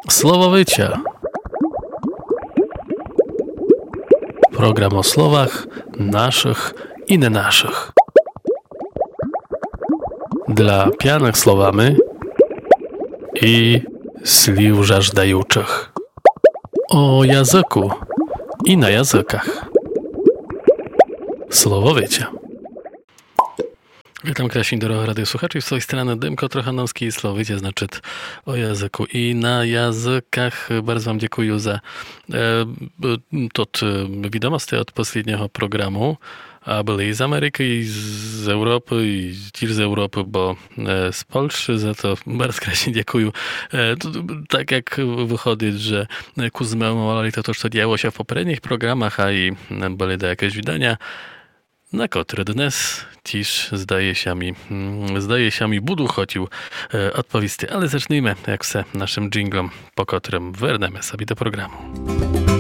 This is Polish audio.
Słowowycia. Program o słowach naszych i nie naszych. Dla pijanych słowami i sliw żażdajuczych. O języku i na językach. Słowowycia. Witam Krasin, dorogo radiosłuchaczy. Z tej strony Dymko Trochanowski i Słowowycia, znaczy o języku i na językach. Bardzo Wam dziękuję za wiadomości od poprzedniego programu. A byli z Ameryki, i z Europy, i też z Europy, bo z Polski, za to bardzo Krasin dziękuję. Tak jak wychodzi, że kuzmowali to, co działo się w poprzednich programach, a i byli do jakieś widania, na które dnes też zdaje się mi budu chodził odpowiedzi. Ale zacznijmy, jak se naszym dżinglom, po którym wernemy sobie do programu.